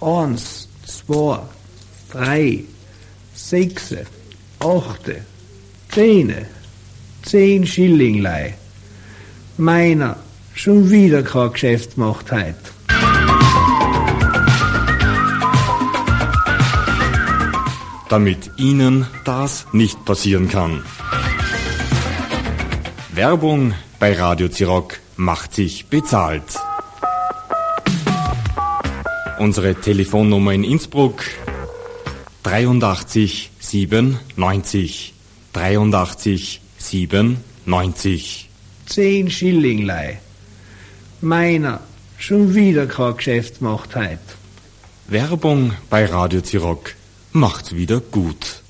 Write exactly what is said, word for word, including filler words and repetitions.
Eins, zwei, drei, sechs, acht, zehn, zehn Schillinglei. Meiner, schon wieder kein Geschäft gemacht heut. Damit Ihnen das nicht passieren kann. Werbung bei Radio Zirock macht sich bezahlt. Unsere Telefonnummer in Innsbruck dreiundachtzig siebenundneunzig. dreiundachtzig siebenundneunzig. Zehn Schillinglei. Meiner, schon wieder kein Geschäft gemacht heut. Werbung bei Radio Zirock macht's wieder gut.